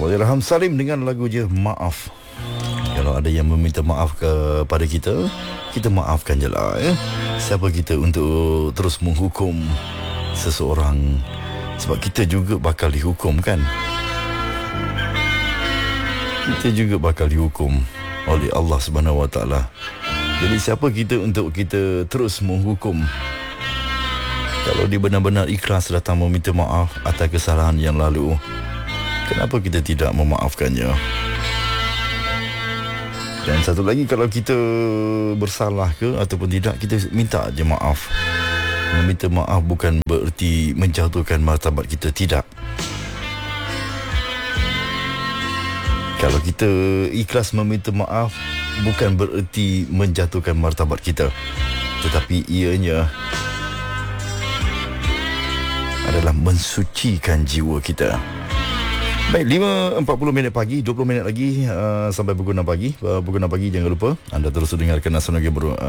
Allahyarham Salim dengan lagu je Maaf. Kalau ada yang meminta maaf kepada kita, kita maafkan je lah ya. Siapa kita untuk terus menghukum seseorang, sebab kita juga bakal dihukum kan. Kita juga bakal dihukum oleh Allah Subhanahu Wa Taala. Jadi siapa kita untuk kita terus menghukum? Kalau dia benar-benar ikhlas datang meminta maaf atas kesalahan yang lalu, kenapa kita tidak memaafkannya? Dan satu lagi, kalau kita bersalah ke ataupun tidak, kita minta je maaf. Meminta maaf bukan bererti menjatuhkan martabat kita, tidak. Kalau kita ikhlas meminta maaf, bukan bererti menjatuhkan martabat kita, tetapi ianya adalah mensucikan jiwa kita. Baik, 5.40 pagi, 20 minit lagi sampai pukul 6 pagi. Pukul 6 pagi, jangan lupa anda terus dengarkan Nasional